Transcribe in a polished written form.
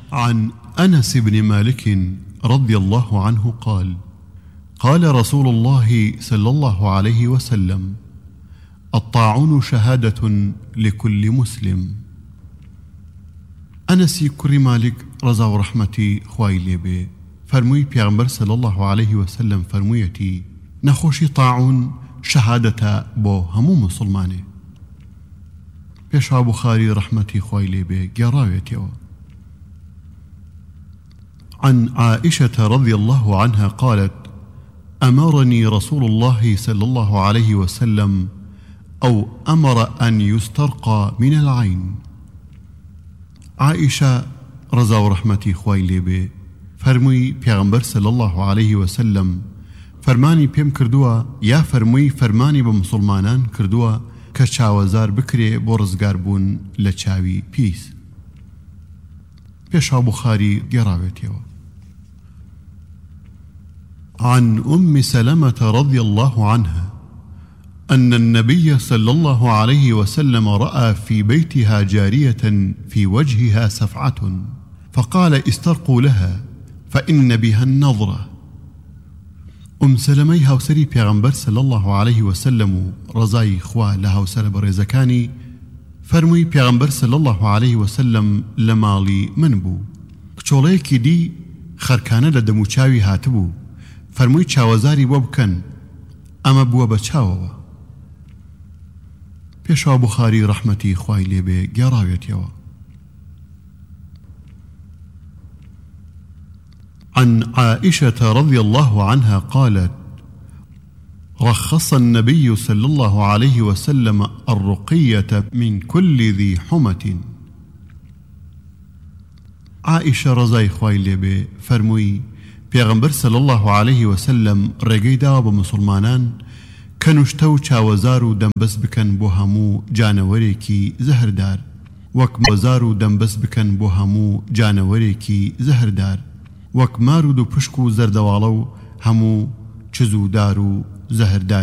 عن أنس بن مالك رضي الله عنه قال: قال رسول الله صلى الله عليه وسلم: الطاعون شهادة لكل مسلم. أنسي كري مالك رضا ورحمتي خواي ليبي فرموي پیغمبر صلى الله عليه وسلم فرمويتي: نخوشي طاعون شهادة بو همو مسلماني. بيشا بخاري رحمتي خواي ليبي قراويتي. عن عائشة رضي الله عنها قالت: أمرني رسول الله صلى الله عليه وسلم أو أمر أن يسترقى من العين. عائشة رضا ورحمتي خواي ليبي فرموي پیغمبر صلى الله عليه وسلم فرماني پیم کردووە یا فرمووی فەرمانی بە مسلمانان کردووە کە چاوەزار بکرێ بۆ ڕزگار بوون لە چاوی پیس. پێشا بوخاری گێڕاوێتەوە. عن أم سلمة رضي الله عنها أن النبي صلى الله عليه وسلم رأى في بيتها جارية في وجهها سفعة فقال: استرقوا لها فإن بها النظرة. سلمەی هاوسەری پێغەمبەر صلى الله عليه وسلم رضای خوا لە هاوسەرە بەڕێزەکانی فەرمووی پێغەمبەر صلى الله عليه وسلم لە ماڵی من بوو. کچۆڵەیەکی دی خەرکانە لە دەموچاوی هاتبوو. فەرمووی چاوەزاری بۆ بکەن، ئەمە بووە بە چاوەوە. پێشا بوخاری ڕەحمەتی خوای لێبێ گێڕاوێتەوە. عن عائشة رضي الله عنها قالت: رخص النبي صلى الله عليه وسلم الرقية من كل ذي حمة. عائشة رضای خوای لێبێ فەرمووی پێغەمبەر صلى الله عليه وسلم ڕێگەی داوە بە مسلمانان کە نوشتە و چاوەزار و دەمبەست بکەن بۆ هەموو جانەوەرێکی زەهردار، وەک وەزار و دەمبەست بکەن بۆ هەموو جانەوەرێکی زەهردار، وەک مار و دووپشک و زەردەواڵە و هەموو چزودار و زەهردار.